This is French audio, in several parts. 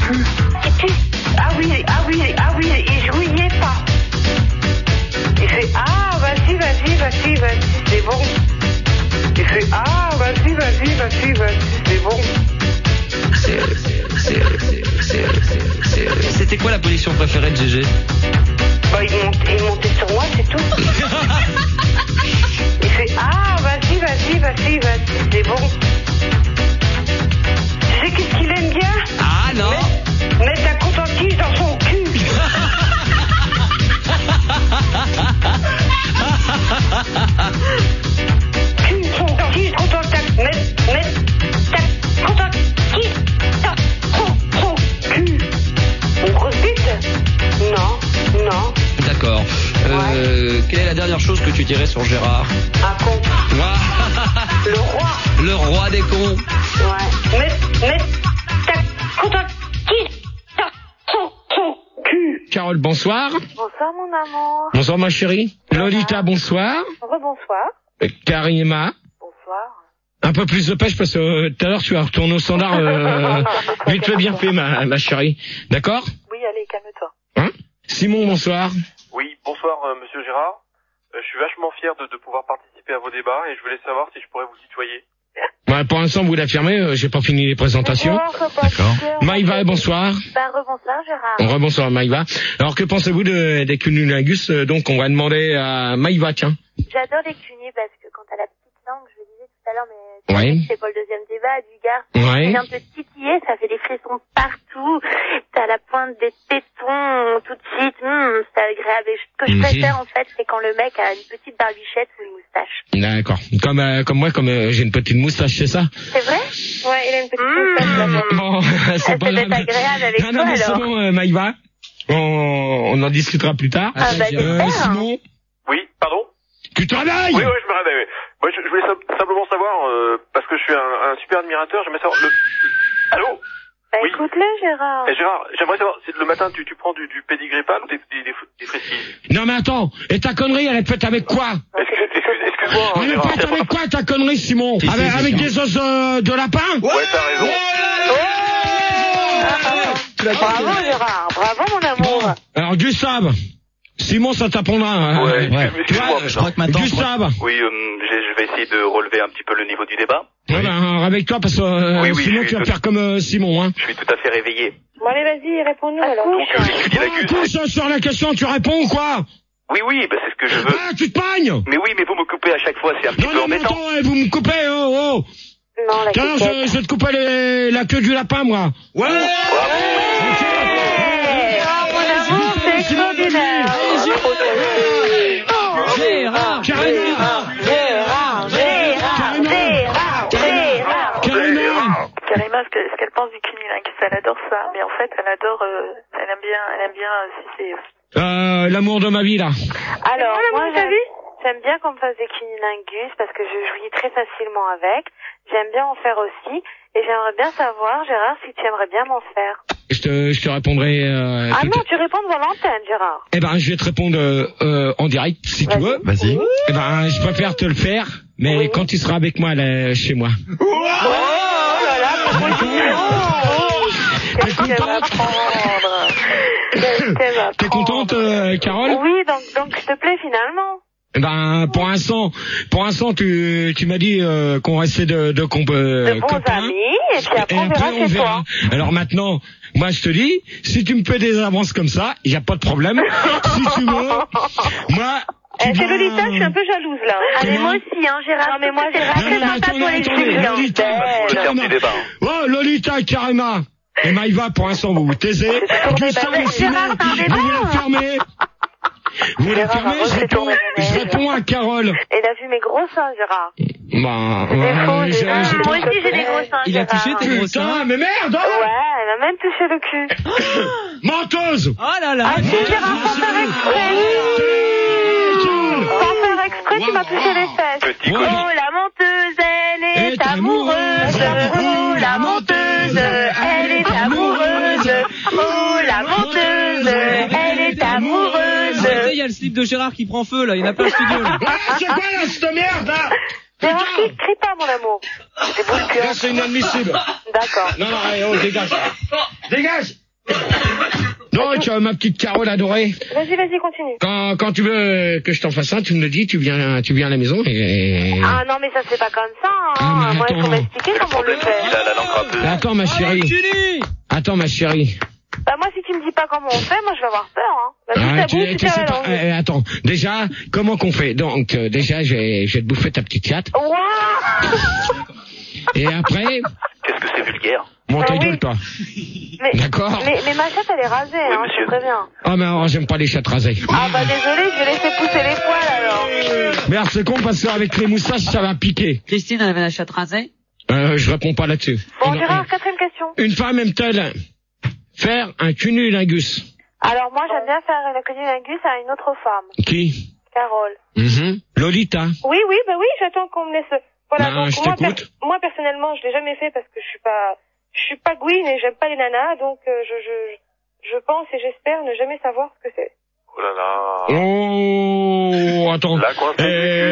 Ah oui, et je jouiais pas. Il fait ah, vas-y, c'est bon. Il fait ah, vas-y, c'est bon. C'était quoi la position préférée de GG? Bah, il montait sur moi, c'est tout. Il fait ah, vas-y, c'est bon. Tu sais qu'est-ce qu'il aime bien? Ah non. Mettre un coton-tige dans son cul. Coton-tige, mettre ta coton-tige dans son cul. On refuse? Non. D'accord. Quelle est la dernière chose que tu dirais sur Gérard? Un con. Le roi des cons. Ouais. Mettre ta coton-tige dans son cul. Carole, bonsoir. Bonsoir mon amour. Bonsoir ma chérie. Lolita, bonsoir. Rebonsoir. Karima. Bonsoir. Un peu plus de pêche parce que tout à l'heure tu as retourné au standard. Vite fait, bien fait ma chérie. D'accord? Oui, allez, calme-toi. Hein? Simon, bonsoir. Oui, bonsoir monsieur Gérard. Je suis vachement fier de pouvoir participer à vos débats et je voulais savoir si je pourrais vous tutoyer. Ouais, pour l'instant, vous l'affirmez, j'ai pas fini les présentations. D'accord. Maïva, bonsoir. Rebonsoir Gérard. Rebonsoir Maïva. Alors que pensez-vous des cunnilingus? Donc on va demander à Maïva, tiens. J'adore les cunis parce que quand t'as la petite langue, je le disais tout à l'heure, mais Ouais. c'est pas le deuxième débat du gars. Ouais. C'est un peu titillé, ça fait des frissons partout. T'as la pointe des tétons tout de suite. C'est agréable. Et ce que je préfère en fait, c'est quand le mec a une petite barbichette ou une moustache. D'accord. Comme moi, j'ai une petite moustache, c'est ça? C'est vrai? Ouais, il a une petite moustache là. Bon, c'est pas grave. agréable avec non, toi mais alors. c'est bon, Maïva. On en discutera plus tard. Ah bah j'espère. Simon, Oui, pardon? tu te réveilles? Oui, je me réveille. Moi, je voulais simplement savoir, parce que je suis un super admirateur, j'aimerais savoir Allô? Bah Oui. écoute-le Gérard. Gérard, j'aimerais savoir, si le matin tu prends du pédigrépal ou des friskies? Non mais attends, et ta connerie, elle est faite avec quoi? Excuse-moi, Elle est Gérard. faite avec quoi ta connerie, Simon? Avec des os de lapin? Ouais, t'as raison. Bravo Gérard, bravo mon amour. Alors Gustave, Simon, ça t'apprendra. Hein. Ouais. Tu vois, Je crois que maintenant. Gustave. Oui, je vais essayer de relever un petit peu le niveau du débat. Ouais, ben, réveille-toi parce que Oui, sinon je tu vas suis faire comme Simon. Hein. Je suis tout à fait réveillé. Bon allez vas-y, réponds-nous alors. Donc, les cunilingus... Couche sur la question, tu réponds ou quoi? Oui, bah c'est ce que je veux. Ah, tu te pagnes? Mais oui, mais vous me coupez à chaque fois, c'est un petit peu Non, mais embêtant. attends, vous me coupez, oh. Non, la Tiens, quiquette. je vais te couper la queue du lapin, moi. Ouais. Oh mon amour, c'est extraordinaire. Gérard. Karima, ce qu'elle pense du cunilingus, elle adore ça, mais en fait, elle aime bien si c'est... L'amour de ma vie, là. Alors, moi, j'aime bien qu'on me fasse des cunilingus parce que je jouis très facilement avec. J'aime bien en faire aussi. Et j'aimerais bien savoir, Gérard, si tu aimerais bien m'en faire. Je te répondrai. Non, tu réponds devant l'antenne, Gérard. Eh ben, je vais te répondre en direct, si tu veux. Vas-y. Eh ben, je préfère te le faire, mais quand tu seras avec moi, là, chez moi. Oh là là, T'es contente? T'es contente, Carole? Oui, donc je te plais finalement. Eh ben, pour l'instant, tu m'as dit qu'on restait de De bons copains. amis, et puis après on verra chez toi. Alors maintenant, moi je te dis, si tu me fais des avances comme ça, il y a pas de problème. Si tu veux, moi. C'est Lolita, je suis un peu jalouse là. Allez, moi aussi, hein, Gérard. Non, mais moi, Gérard, c'est sympa pour les filles. Lolita. Oh, Lolita, Karima. Et Maïva, pour l'instant, vous vous taisez. Gustave et Simon, vous la fermez. Vous la fermez, je réponds à Carole. Elle a vu mes gros seins, Gérard. Bah, C'est faux, Gérard. Moi aussi, j'ai des gros seins, Il a touché tes gros putain, seins. mais merde! Ouais, elle a même touché le cul. Menteuse! Oh là là. Ah, si, Gérard, sans faire exprès. Sans faire exprès, tu m'as touché les fesses. Petit Oh, colis. la menteuse, elle est amoureuse. Oh, la menteuse, elle est amoureuse. Oh, la menteuse, elle est amoureuse. Il y a le slip de Gérard qui prend feu là, il y en a plein le studio. Là. Ah, c'est quoi là, cette merde, là? Gérard, crie pas, mon amour. C'est boule Là, c'est inadmissible. D'accord. Non, allez, oh, dégage. Dégage. Donc, ma petite Carole adorée. Vas-y, continue. Quand tu veux que je t'en fasse un, tu me le dis, tu viens à la maison et... Ah non, mais ça se fait pas comme ça, hein. Ah, mais Moi, il faut attends. m'expliquer comment on le fait. Il a la langue râpeuse. Attends, ma chérie. Attends, ma chérie. Bah, moi, si tu me dis pas comment on fait, moi, je vais avoir peur, hein. Bah, si ça bouge, tu sais pas, attends, déjà, comment qu'on fait? Donc, déjà, je vais te bouffer ta petite chatte. Waouh. Et après, Qu'est-ce que c'est vulgaire? bon, ta Ah oui. gueule, toi. D'accord? Mais ma chatte, elle est rasée, hein, monsieur. c'est très bien. Ah, mais alors, j'aime pas les chattes rasées. Ah, bah, désolé, je vais laisser pousser les poils, alors. Merde, c'est con parce qu'avec les moustaches, ça va piquer. Christine, elle avait la chatte rasée. Je réponds pas là-dessus. Bon, Gérard, 4e question. Une femme aime-t-elle faire un cunnilingus? Alors, moi, j'aime bien faire la cunnilingus à une autre femme. Qui? Carole. Lolita. Oui, bah oui, j'attends qu'on me laisse. Voilà, Ben, donc je t'écoute. moi personnellement, je l'ai jamais fait parce que je suis pas gouine et j'aime pas les nanas, donc je pense et j'espère ne jamais savoir ce que c'est. Oh là là. Oh, attends. La coincée.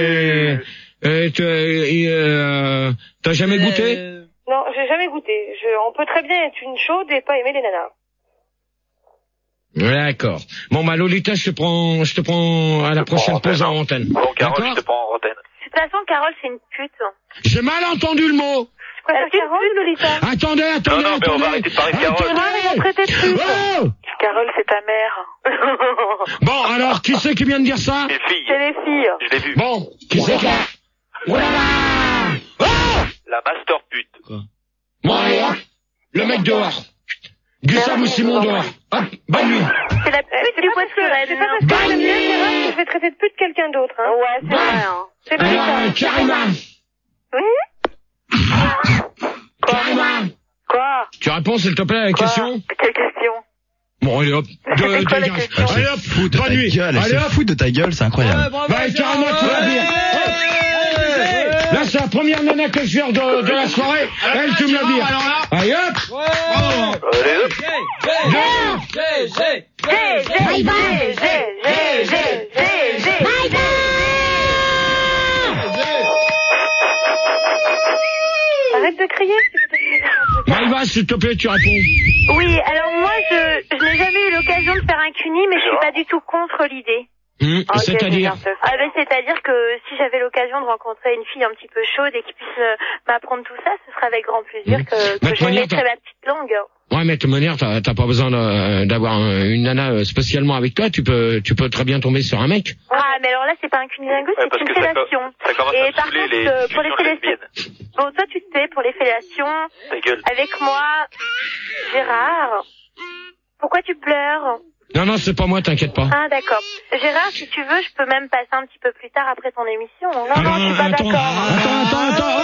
T'as jamais goûté? Non, j'ai jamais goûté. On peut très bien être une chaude et pas aimer les nanas. D'accord. Bon, bah, Lolita, je te prends à la prochaine pause en antenne. Bon, Carole, D'accord? je te prends en antenne. De toute façon, Carole, c'est une pute. J'ai mal entendu le mot. Quoi, c'est une pute, Lolita? Attendez. Non, mais on va arrêter de parler de Carole. Carole, ils m'ont traité de pute. Oh! Carole, c'est ta mère. Bon, alors, qui c'est qui vient de dire ça? Les filles. C'est les filles. Je l'ai vu. Bon, qui c'est qui a... Oh là là! Oh! La master pute. Bon, allez, hop, le mec dehors. Gustave ou Simon dehors. Hop, bonne nuit. C'est la pute du bois de Furel. C'est pas parce que j'aime bien Gérard que je vais traiter de pute quelqu'un d'autre, hein. Ouais, c'est vrai, hein. C'est vrai, Alors, Karima. Oui? Karima. Quoi? Tu réponds, s'il te plaît, à la question? Quelle question? Bon, allez hop. C'est quoi la Dégage. question? Allez hop, bonne nuit. Elle Allez se hop. fout de ta gueule, c'est incroyable. Bah, Karima, tu vas dire. Là, c'est la première nana que je viens de la soirée. Elle, tu me la dis. Allez hop. Allez, hop. Arrête de crier. Maïva, s'il te plaît, tu réponds. Oui, alors moi, je n'ai jamais eu l'occasion de faire un cuni, mais je suis pas du tout contre l'idée. C'est-à-dire? C'est-à-dire que si j'avais l'occasion de rencontrer une fille un petit peu chaude et qui puisse m'apprendre tout ça, ce serait avec grand plaisir que je mettrais ma petite langue. Ouais, mais de toute manière, t'as pas besoin d'avoir une nana spécialement avec toi. Tu peux très bien tomber sur un mec. Ah, mais alors là, c'est pas un cunilingus, Ouais, c'est une parce que fellation. ça commence Et à par saouler contre, les pour les discussions fellations, lesbiennes. bon, toi, tu te sais, pour les fellations, Ta gueule. avec moi, Gérard, pourquoi tu pleures? Non, c'est pas moi, t'inquiète pas. Ah, d'accord. Gérard, si tu veux, je peux même passer un petit peu plus tard après ton émission. Non, je suis pas d'accord. Attends.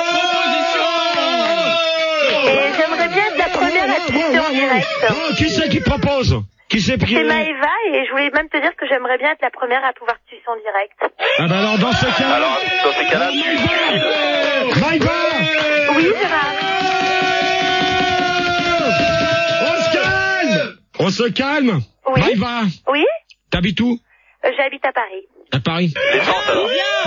Et j'aimerais bien être la première à te pisser en direct. Qui c'est qui propose? C'est Maëva et je voulais même te dire que j'aimerais bien être la première à pouvoir te sucer en direct. Ah bah alors, dans ces cas-là... tu... Maëva! Oui, Gérard. On se calme. Oui. Maëva, Oui? t'habites où? J'habite à Paris. À Paris. L'essence, alors.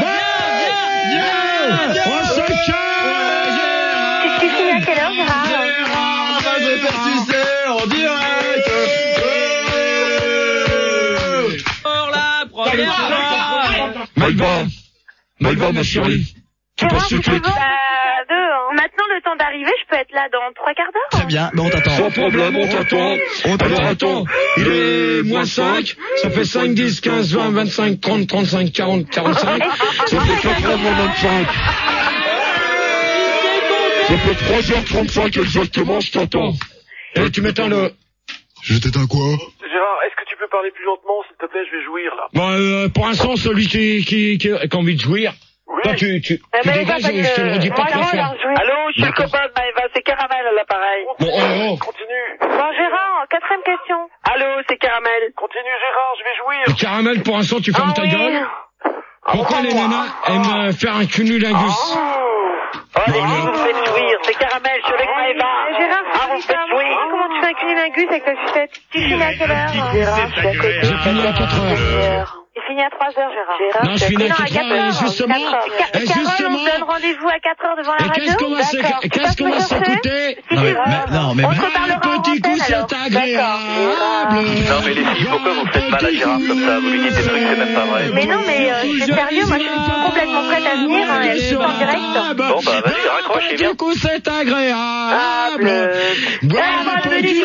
On se calme. Tu finis à quelle heure, Gérard? Maëva, ma chérie. Tu passes tout de suite. Maintenant, le temps d'arriver, je peux être là dans 3 quarts d'heure. Très bien, mais on t'attend. Sans problème, on t'attend. Alors attends, il est moins 5, ça fait 5, 10, 15, 20, 25, 30, 35, 40, 45. Ça fait 4h25. Ça fait 3h35 exactement, je t'attends. Et tu m'éteins le... Je t'éteins quoi? Gérard, est-ce que tu peux parler plus lentement, s'il te plaît, je vais jouir, là. Bon, pour l'instant, celui qui a envie de jouir, Oui. toi, tu dégages et je te le redis pas trop fort. Allô, je suis le copain de Maëva, c'est Caramel à l'appareil. Bon, oh. Continue. Bon, Gérard, 4e question. Allô, c'est Caramel. Continue, Gérard, je vais jouir. Et Caramel, pour l'instant, tu fermes ta gueule. Pourquoi les nanas aiment faire un cunnilingus? Les filles, vous me faites jouir, c'est Caramel, je suis avec Maëva. Gérard, vous me faites jouir. Comment tu fais un cunnilingus avec ta sucette? Tu finis à quelle heure? Gérard, J'ai fini à 4h. Et fini à 3h, Gérard. Non, je finis à 4h, justement. Et justement. On donne rendez-vous à 4h devant la radio. Qu'est-ce qu'on va s'écouter? Non, mais un petit coup, c'est agréable. Non, mais les filles, pourquoi vous faites mal à Gérard comme ça? Vous lui dites des trucs, c'est même pas vrai. Mais non, mais c'est sérieux, moi je suis complètement prête à venir, elle est en direct. Bon, bah, vas-y, raccroche, et viens. Un petit coup, c'est agréable. Boire un petit